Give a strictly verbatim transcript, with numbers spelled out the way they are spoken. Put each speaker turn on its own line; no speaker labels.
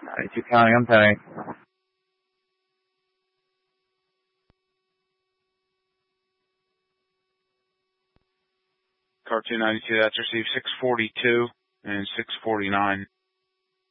ninety-two counting, I'm pending.
Cartoon ninety-two, that's received six forty-two and six forty-nine.